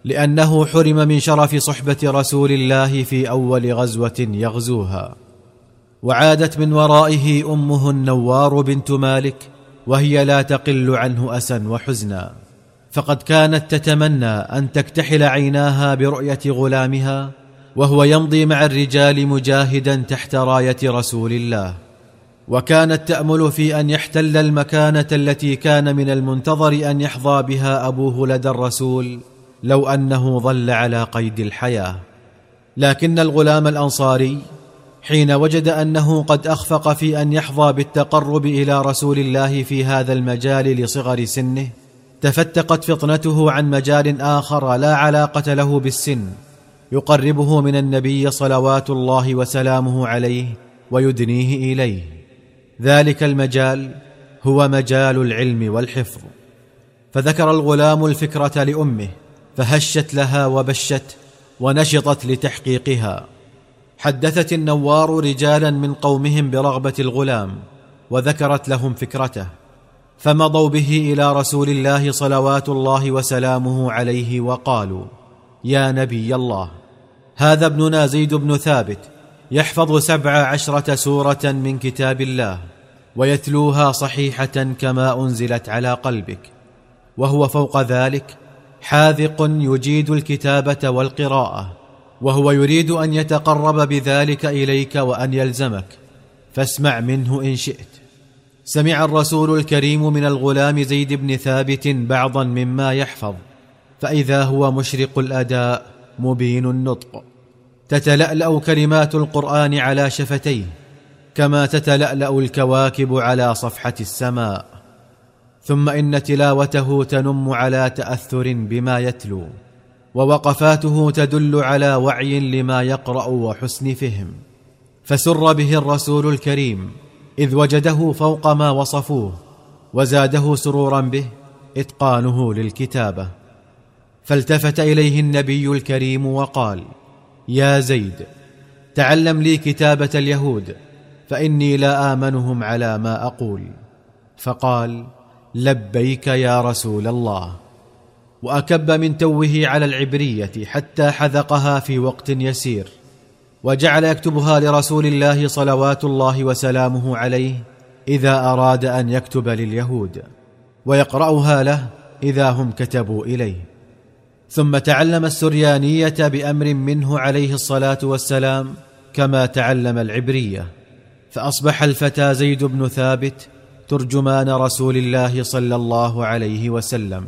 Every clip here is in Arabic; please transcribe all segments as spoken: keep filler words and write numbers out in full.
لأنه حرم من شرف صحبة رسول الله في أول غزوة يغزوها. وعادت من ورائه أمه النوار بنت مالك، وهي لا تقل عنه أسا وحزنا، فقد كانت تتمنى أن تكتحل عيناها برؤية غلامها وهو يمضي مع الرجال مجاهدا تحت راية رسول الله، وكانت تأمل في أن يحتل المكانة التي كان من المنتظر أن يحظى بها أبوه لدى الرسول لو أنه ظل على قيد الحياة. لكن الغلام الأنصاري حين وجد أنه قد أخفق في أن يحظى بالتقرب إلى رسول الله في هذا المجال لصغر سنه، تفتقت فطنته عن مجال آخر لا علاقة له بالسن يقربه من النبي صلوات الله وسلامه عليه ويدنيه إليه. ذلك المجال هو مجال العلم والحفظ. فذكر الغلام الفكرة لأمه، فهشت لها وبشت ونشطت لتحقيقها. حدثت النوار رجالا من قومهم برغبة الغلام وذكرت لهم فكرته، فمضوا به إلى رسول الله صلوات الله وسلامه عليه وقالوا: يا نبي الله، هذا ابننا زيد بن ثابت يحفظ سبع عشرة سورة من كتاب الله ويتلوها صحيحة كما أنزلت على قلبك، وهو فوق ذلك حاذق يجيد الكتابة والقراءة، وهو يريد أن يتقرب بذلك إليك وأن يلزمك، فاسمع منه إن شئت. سمع الرسول الكريم من الغلام زيد بن ثابت بعضا مما يحفظ، فإذا هو مشرق الأداء مبين النطق، تتلألأ كلمات القرآن على شفتيه كما تتلألأ الكواكب على صفحة السماء. ثم إن تلاوته تنم على تأثر بما يتلو، ووقفاته تدل على وعي لما يقرأ وحسن فهم، فسر به الرسول الكريم إذ وجده فوق ما وصفوه، وزاده سرورا به إتقانه للكتابة. فالتفت إليه النبي الكريم وقال: يا زيد، تعلم لي كتابة اليهود، فإني لا آمنهم على ما أقول. فقال: لبيك يا رسول الله. وأكب من توه على العبرية حتى حذقها في وقت يسير، وجعل يكتبها لرسول الله صلوات الله وسلامه عليه إذا أراد أن يكتب لليهود، ويقرأها له إذا هم كتبوا إليه. ثم تعلم السريانية بأمر منه عليه الصلاة والسلام كما تعلم العبرية، فأصبح الفتى زيد بن ثابت ترجمان رسول الله صلى الله عليه وسلم.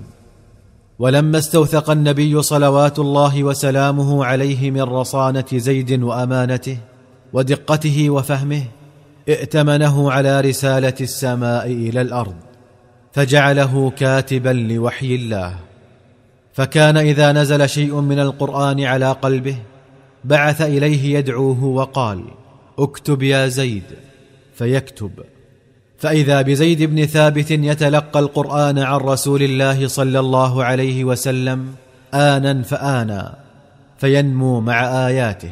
ولما استوثق النبي صلوات الله وسلامه عليه من رصانة زيد وأمانته ودقته وفهمه، ائتمنه على رسالة السماء إلى الأرض، فجعله كاتبا لوحي الله. فكان إذا نزل شيء من القرآن على قلبه بعث إليه يدعوه وقال: اكتب يا زيد، فيكتب. فإذا بزيد بن ثابت يتلقى القرآن عن رسول الله صلى الله عليه وسلم آنا فآنا، فينمو مع آياته،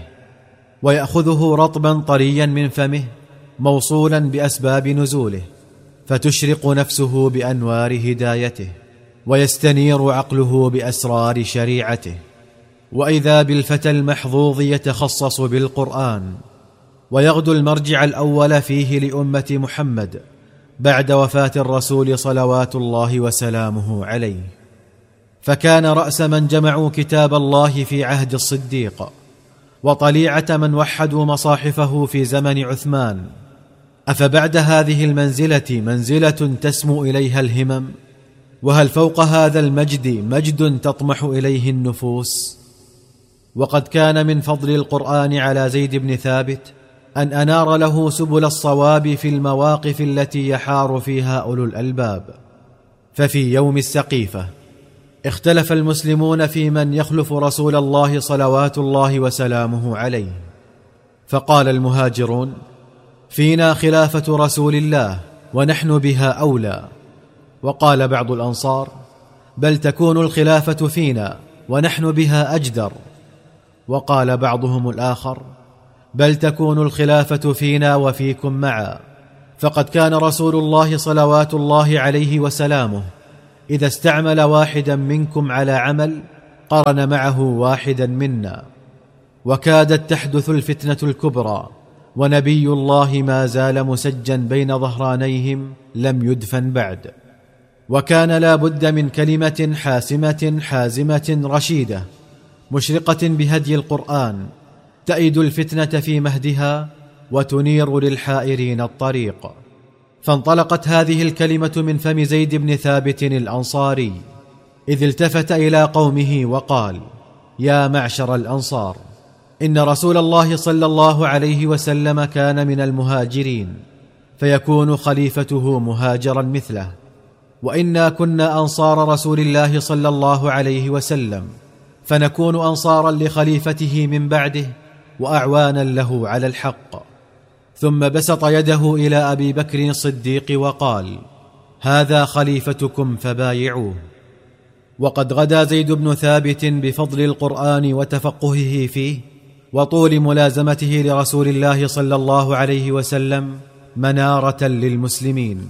ويأخذه رطبا طريا من فمه موصولا بأسباب نزوله، فتشرق نفسه بأنوار هدايته، ويستنير عقله بأسرار شريعته. وإذا بالفتى المحظوظ يتخصص بالقرآن، ويغدو المرجع الأول فيه لأمة محمد بعد وفاة الرسول صلوات الله وسلامه عليه. فكان رأس من جمعوا كتاب الله في عهد الصديق، وطليعة من وحدوا مصاحفه في زمن عثمان. أفبعد هذه المنزلة منزلة تسمو إليها الهمم؟ وهل فوق هذا المجد مجد تطمح إليه النفوس؟ وقد كان من فضل القرآن على زيد بن ثابت أن أنار له سبل الصواب في المواقف التي يحار فيها أولو الألباب. ففي يوم السقيفة اختلف المسلمون في من يخلف رسول الله صلوات الله وسلامه عليه، فقال المهاجرون: فينا خلافة رسول الله ونحن بها أولى. وقال بعض الأنصار: بل تكون الخلافة فينا ونحن بها أجدر. وقال بعضهم الآخر: بل تكون الخلافة فينا وفيكم معا، فقد كان رسول الله صلوات الله عليه وسلامه إذا استعمل واحدا منكم على عمل قرن معه واحدا منا، وكادت تحدث الفتنة الكبرى، ونبي الله ما زال مسجا بين ظهرانيهم لم يدفن بعد. وكان لا بد من كلمة حاسمة حازمة رشيدة مشرقة بهدي القرآن تأيد الفتنة في مهدها وتنير للحائرين الطريق. فانطلقت هذه الكلمة من فم زيد بن ثابت الأنصاري، إذ التفت إلى قومه وقال: يا معشر الأنصار، إن رسول الله صلى الله عليه وسلم كان من المهاجرين، فيكون خليفته مهاجرا مثله، وإنا كنا أنصار رسول الله صلى الله عليه وسلم، فنكون أنصارا لخليفته من بعده وأعوانا له على الحق. ثم بسط يده إلى أبي بكر الصديق وقال: هذا خليفتكم فبايعوه. وقد غدا زيد بن ثابت بفضل القرآن وتفقهه فيه وطول ملازمته لرسول الله صلى الله عليه وسلم منارة للمسلمين،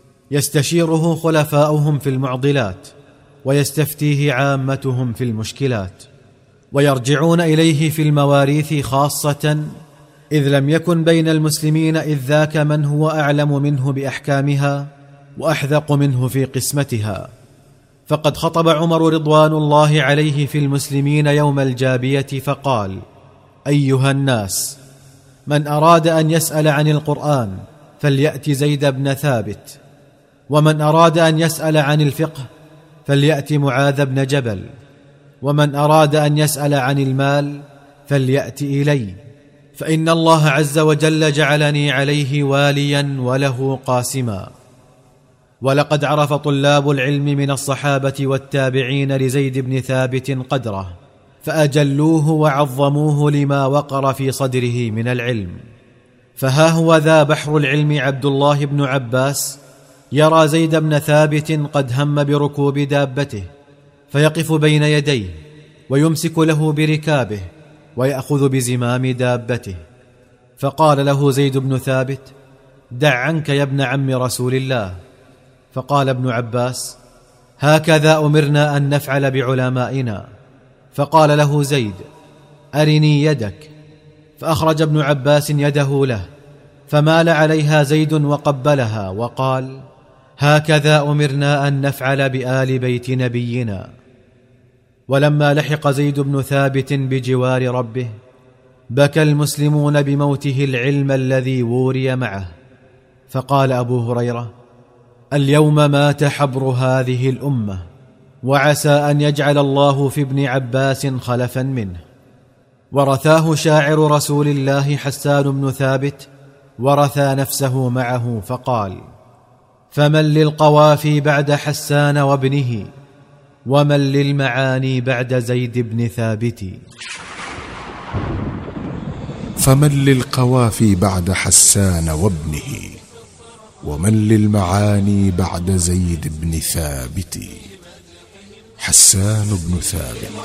يستشيره خلفاؤهم في المعضلات، ويستفتيه عامتهم في المشكلات، ويرجعون إليه في المواريث خاصة، إذ لم يكن بين المسلمين إذ ذاك من هو أعلم منه بأحكامها وأحذق منه في قسمتها. فقد خطب عمر رضوان الله عليه في المسلمين يوم الجابية فقال: أيها الناس، من أراد أن يسأل عن القرآن فليأت زيد بن ثابت، ومن أراد أن يسأل عن الفقه فليأت معاذ بن جبل، ومن أراد أن يسأل عن المال فليأت إلي، فإن الله عز وجل جعلني عليه واليا وله قاسما. ولقد عرف طلاب العلم من الصحابة والتابعين لزيد بن ثابت قدره، فأجلوه وعظموه لما وقر في صدره من العلم. فها هو ذا بحر العلم عبد الله بن عباس يرى زيد بن ثابت قد هم بركوب دابته، فيقف بين يديه ويمسك له بركابه ويأخذ بزمام دابته، فقال له زيد بن ثابت: دع عنك يا ابن عم رسول الله. فقال ابن عباس: هكذا أمرنا أن نفعل بعلمائنا. فقال له زيد: أرني يدك. فأخرج ابن عباس يده له، فمال عليها زيد وقبلها وقال: هكذا أمرنا أن نفعل بآل بيت نبينا. ولما لحق زيد بن ثابت بجوار ربه بكى المسلمون بموته العلم الذي ووري معه. فقال أبو هريرة: اليوم مات حبر هذه الأمة، وعسى أن يجعل الله في ابن عباس خلفا منه. ورثاه شاعر رسول الله حسان بن ثابت، ورثى نفسه معه، فقال: فمن للقوافي بعد حسان وابنه، ومن للمعاني بعد زيد بن ثابت. فمن للقوافي بعد حسان وابنه، ومن للمعاني بعد زيد بن ثابت. حسان بن ثابت.